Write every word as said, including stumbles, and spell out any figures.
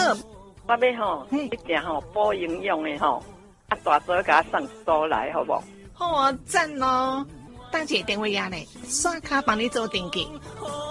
好， 我要吼， 嘿一定吼补营养的吼，啊大嫂给他送一组来，好不好？ 好啊，赞哦！大姐电话呀呢，刷卡帮你做登记。